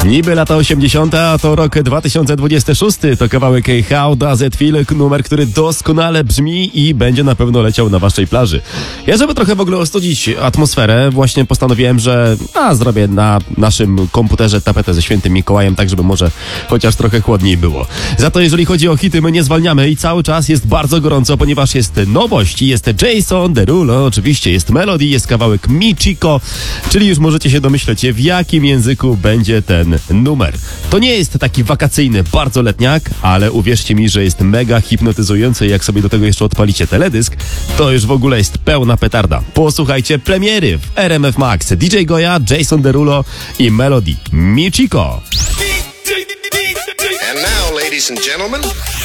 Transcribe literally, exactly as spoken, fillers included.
Niby lata osiemdziesiąte, a to rok dwa tysiące dwudziesty szósty. To kawałek How Does It Feel, numer, który doskonale brzmi i będzie na pewno leciał na waszej plaży. Ja, żeby trochę w ogóle ostudzić atmosferę, właśnie postanowiłem, że a, zrobię na naszym komputerze tapetę ze Świętym Mikołajem, tak żeby może chociaż trochę chłodniej było. Za to jeżeli chodzi o hity, my nie zwalniamy i cały czas jest bardzo gorąco, ponieważ jest nowość, jest Jason Derulo, oczywiście jest Melody, jest kawałek Michiko, czyli już możecie się domyśleć, w jakim języku będzie ten numer. To nie jest taki wakacyjny, bardzo letniak, ale uwierzcie mi, że jest mega hipnotyzujący. Jak sobie do tego jeszcze odpalicie teledysk, to już w ogóle jest pełna petarda. Posłuchajcie premiery w R M F Max. D J Goya, Jason Derulo i Melody Michiko. And now, ladies and gentlemen,